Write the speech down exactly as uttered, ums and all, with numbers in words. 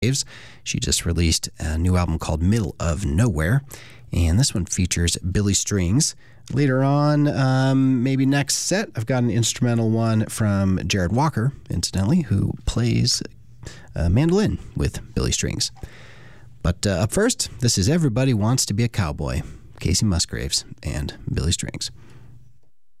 She just released a new album called Middle of Nowhere, and this one features Billy Strings. Later on, um, maybe next set, I've got an instrumental one from Jared Walker, incidentally, who plays uh, mandolin with Billy Strings. But uh, up first, this is Everybody Wants to Be a Cowboy, Casey Musgraves and Billy Strings.